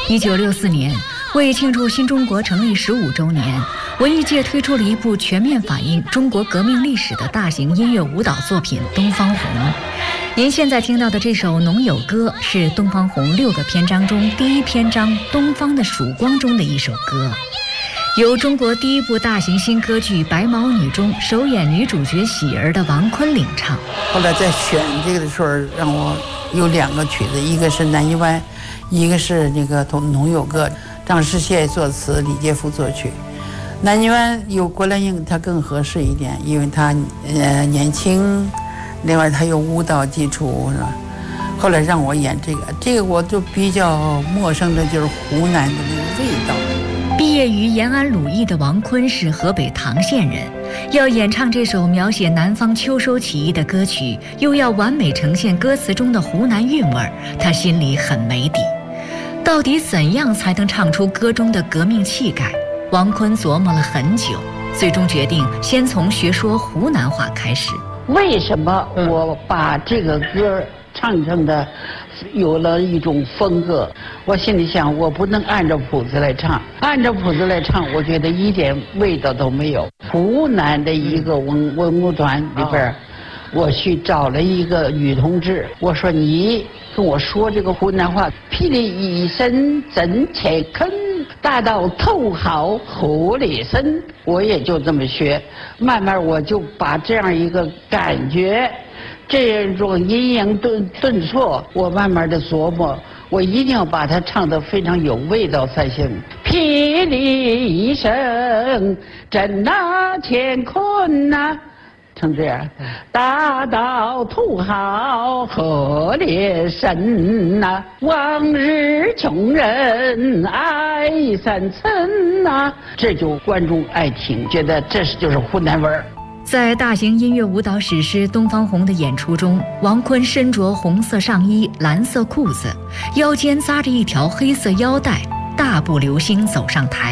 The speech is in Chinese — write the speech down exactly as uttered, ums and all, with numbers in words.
一九六四年，为庆祝新中国成立十五周年，文艺界推出了一部全面反映中国革命历史的大型音乐舞蹈作品《东方红》。您现在听到的这首《农友歌》是《东方红》六个篇章中第一篇章《东方的曙光》中的一首歌，由中国第一部大型新歌剧《白毛女》中首演女主角喜儿的王坤领唱。 后来在选这个的时候，让我有两个曲子，一个是《南泥湾》，一个是那个《农友歌》，张世宪作词，李介甫作曲。南泥湾有郭兰英，她更合适一点，因为她呃年轻，另外她有舞蹈基础，是吧？后来让我演这个，这个我就比较陌生的，就是湖南的那个味道。 毕业于延安鲁艺的王坤是河北唐县人，要演唱这首描写南方秋收起义的歌曲，又要完美呈现歌词中的湖南韵味儿，他心里很没底。到底怎样才能唱出歌中的革命气概？王坤琢磨了很久，最终决定先从学说湖南话开始。 为什么我把这个歌唱成的有了一种风格？我心里想，我不能按照谱子来唱，按照谱子来唱，我觉得一点味道都没有。湖南的一个文文工团里边，我去找了一个女同志，我说你跟我说这个湖南话，霹雳一声真切坑，大到头好河里深，我也就这么学，慢慢我就把这样一个感觉，这种阴阳顿顿挫，我慢慢的琢磨，我一定要把它唱得非常有味道才行。霹雳一声震那乾坤呐，成这样，大到土豪河里深呐，往日穷人爱三层呐，这就观众爱听，觉得这是就是湖南味儿。 在大型音乐舞蹈史诗《东方红》的演出中，王坤身着红色上衣、蓝色裤子，腰间扎着一条黑色腰带，大步流星走上台。